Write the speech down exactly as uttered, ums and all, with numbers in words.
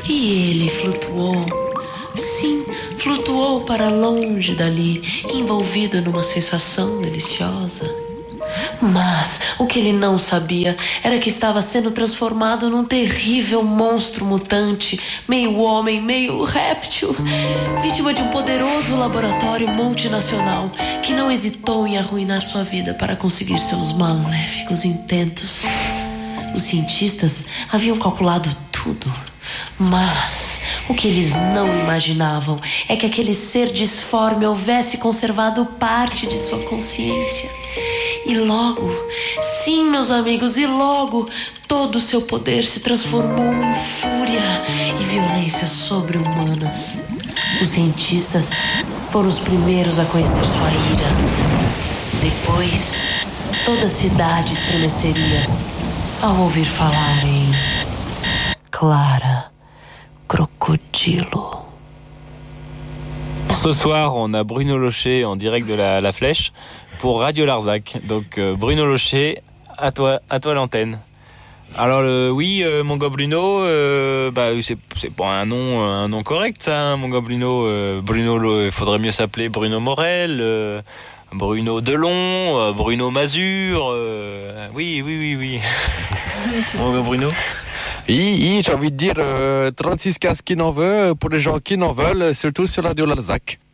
E ele flutuou. Sim, flutuou para longe dali, envolvido numa sensação deliciosa. Mas o que ele não sabia era que estava sendo transformado num terrível monstro mutante, meio homem, meio réptil, vítima de um poderoso laboratório multinacional que não hesitou em arruinar sua vida para conseguir seus maléficos intentos. Os cientistas haviam calculado tudo, mas o que eles não imaginavam é que aquele ser disforme houvesse conservado parte de sua consciência. E logo, sim, meus amigos, e logo, todo o seu poder se transformou em fúria e violência sobre-humanas. Os cientistas foram os primeiros a conhecer sua ira. Depois, toda a cidade estremeceria ao ouvir falar em Clara Crocodilo. Ce soir, on a Bruno Locher en direct de la, la Flèche pour Radio Larzac. Donc euh, Bruno Locher, à toi, à toi l'antenne. Alors euh, oui, euh, mon gars Bruno, euh, bah c'est c'est pas un nom un nom correct ça, hein, mon gars Bruno. Euh, Bruno, il faudrait mieux s'appeler Bruno Morel, euh, Bruno Delon, euh, Bruno Mazur. Euh, oui, oui, oui, oui. Mon gars Bruno. Oui, oui, j'ai envie de dire euh, trente-six quinze qui n'en veut, pour les gens qui n'en veulent, surtout sur Radio Larzac.